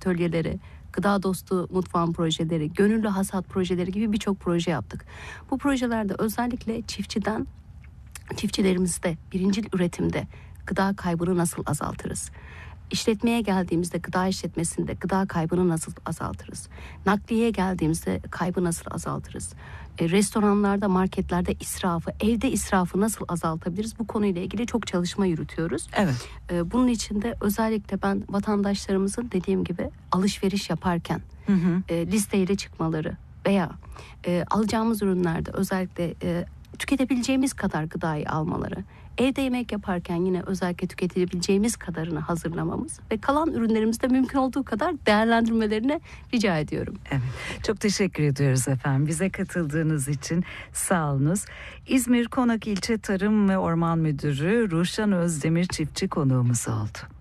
atölyeleri, gıda dostu mutfağın projeleri, gönüllü hasat projeleri gibi birçok proje yaptık. Bu projelerde özellikle çiftçilerimizde birincil üretimde gıda kaybını nasıl azaltırız? İşletmeye geldiğimizde, gıda işletmesinde gıda kaybını nasıl azaltırız? Nakliyeye geldiğimizde kaybı nasıl azaltırız? Restoranlarda, marketlerde israfı, evde israfı nasıl azaltabiliriz? Bu konuyla ilgili çok çalışma yürütüyoruz. Evet. Bunun için de özellikle ben vatandaşlarımızın dediğim gibi alışveriş yaparken listeyle çıkmaları veya alacağımız ürünlerde özellikle tüketebileceğimiz kadar gıdayı almaları, evde yemek yaparken yine özellikle tüketebileceğimiz kadarını hazırlamamız ve kalan ürünlerimizde mümkün olduğu kadar değerlendirmelerini rica ediyorum. Evet. Çok teşekkür ediyoruz efendim. Bize katıldığınız için sağ olunuz. İzmir Konak İlçe Tarım ve Orman Müdürü Ruşen Özdemir çiftçi konuğumuz oldu.